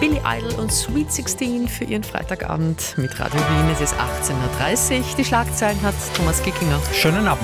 Billy Idol und Sweet 16 für Ihren Freitagabend mit Radio Wien. Es ist 18.30 Uhr. Die Schlagzeilen hat Thomas Gickinger. Schönen Abend.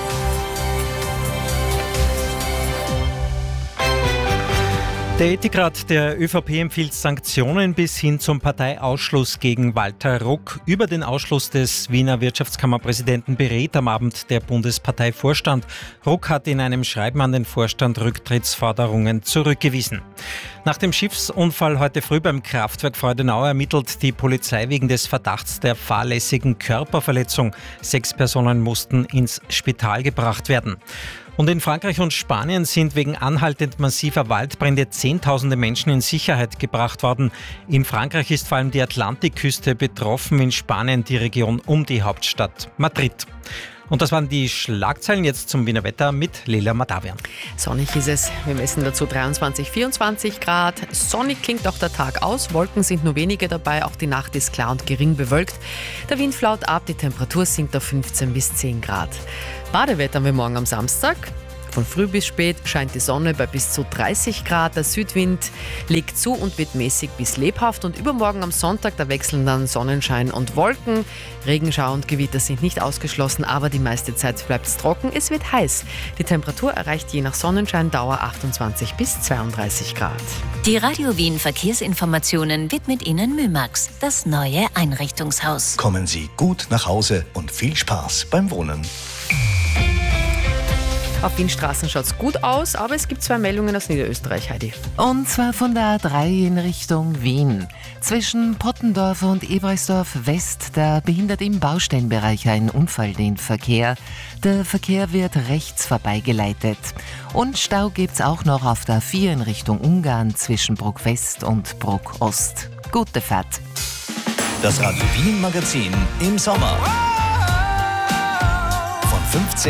Der Ethikrat der ÖVP empfiehlt Sanktionen bis hin zum Parteiausschluss gegen Walter Ruck. Über den Ausschluss des Wiener Wirtschaftskammerpräsidenten berät am Abend der Bundesparteivorstand. Ruck hat in einem Schreiben an den Vorstand Rücktrittsforderungen zurückgewiesen. Nach dem Schiffsunfall heute früh beim Kraftwerk Freudenau ermittelt die Polizei wegen des Verdachts der fahrlässigen Körperverletzung. 6 Personen mussten ins Spital gebracht werden. Und in Frankreich und Spanien sind wegen anhaltend massiver Waldbrände Zehntausende Menschen in Sicherheit gebracht worden. In Frankreich ist vor allem die Atlantikküste betroffen, in Spanien die Region um die Hauptstadt Madrid. Und das waren die Schlagzeilen. Jetzt zum Wiener Wetter mit Leila Madavian. Sonnig ist es. Wir messen dazu 23, 24 Grad. Sonnig klingt auch der Tag aus. Wolken sind nur wenige dabei. Auch die Nacht ist klar und gering bewölkt. Der Wind flaut ab. Die Temperatur sinkt auf 15 bis 10 Grad. Badewetter haben wir morgen am Samstag. Von früh bis spät scheint die Sonne bei bis zu 30 Grad. Der Südwind legt zu und wird mäßig bis lebhaft. Und übermorgen am Sonntag, da wechseln dann Sonnenschein und Wolken. Regenschauer und Gewitter sind nicht ausgeschlossen, aber die meiste Zeit bleibt es trocken. Es wird heiß. Die Temperatur erreicht je nach Sonnenscheindauer 28 bis 32 Grad. Die Radio Wien Verkehrsinformationen widmet Ihnen Mymax, das neue Einrichtungshaus. Kommen Sie gut nach Hause und viel Spaß beim Wohnen. Auf Wienstraßen schaut es gut aus, aber es gibt 2 Meldungen aus Niederösterreich, Heidi. Und zwar von der A3 in Richtung Wien. Zwischen Pottendorf und Ebersdorf West, da behindert im Baustellenbereich ein Unfall den Verkehr. Der Verkehr wird rechts vorbeigeleitet. Und Stau gibt's auch noch auf der A4 in Richtung Ungarn zwischen Bruck West und Bruck Ost. Gute Fahrt. Das Radio Wien Magazin im Sommer. Von 15